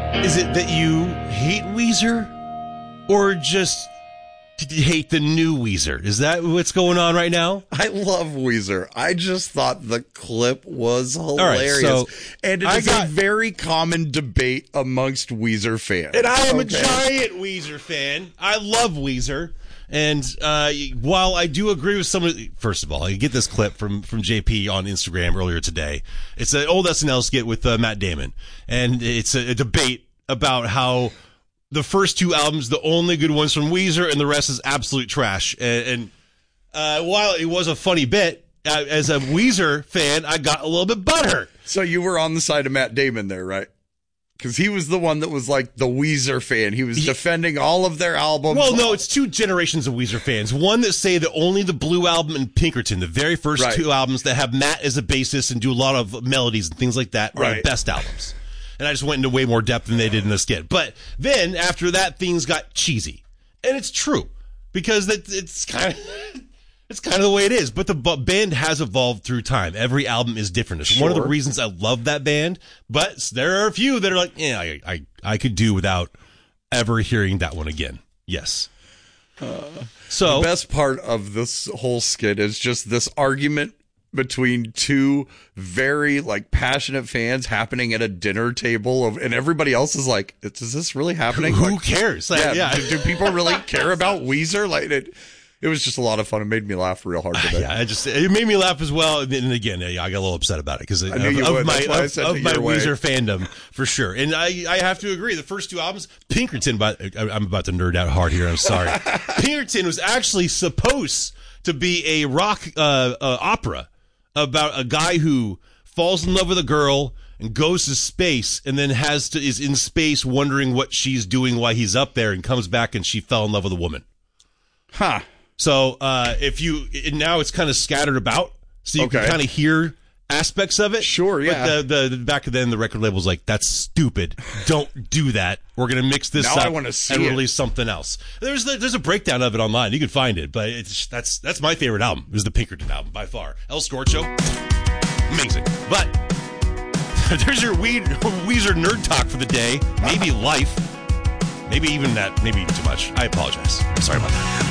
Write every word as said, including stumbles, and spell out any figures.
Is it that you hate Weezer, or just hate the new Weezer? Is that what's going on right now? I love Weezer. I just thought the clip was hilarious. Right, so and it I is got, a very common debate amongst Weezer fans. And I am okay. a giant Weezer fan. I love Weezer. And uh, while I do agree with some of the, first of all, I get this clip from, from J P on Instagram earlier today. It's an old S N L skit with uh, Matt Damon. And it's a, a debate about how the first two albums, the only good ones from Weezer, and the rest is absolute trash. And, and uh, while it was a funny bit, uh, as a Weezer fan, I got a little bit butthurt. So you were on the side of Matt Damon there, right? Because he was the one that was like the Weezer fan. He was defending all of their albums. Well, no, it's two generations of Weezer fans. One that say that only the Blue Album and Pinkerton, the very first right. two albums that have Matt as a bassist and do a lot of melodies and things like that, are right. the best albums. And I just went into way more depth than they did in the skit. But then, after that, things got cheesy. And it's true. Because that it's kind of... It's kind of the way it is, but the band has evolved through time. Every album is different. It's sure. one of the reasons I love that band, but there are a few that are like, yeah, I I, I could do without ever hearing that one again. Yes. Uh, so the best part of this whole skit is just this argument between two very like passionate fans happening at a dinner table, of, and everybody else is like, "Is this really happening? Who like, cares? Like, yeah, yeah. Do, do people really care about Weezer? Like it." It was just a lot of fun. It made me laugh real hard today. Yeah, I just it made me laugh as well. And again, I got a little upset about it because of, of my of, of my Weezer fandom for sure. And I, I have to agree. The first two albums, Pinkerton. But I'm about to nerd out hard here. I'm sorry. Pinkerton was actually supposed to be a rock uh, uh, opera about a guy who falls in love with a girl and goes to space, and then has to is in space wondering what she's doing while he's up there, and comes back and she fell in love with a woman. Huh. So uh, if you now it's kind of scattered about, so you okay. can kind of hear aspects of it. Sure, yeah. But the, the, the back of then the record label's like, that's stupid. Don't do that. We're gonna mix this now up I want to see and it. release something else. There's there's a breakdown of it online. You can find it, but it's that's that's my favorite album. Is the Pinkerton album by far. El Scorcho, amazing. But there's your Weed, Weezer nerd talk for the day. Maybe life. Maybe even that. Maybe even too much. I apologize. I'm sorry about that.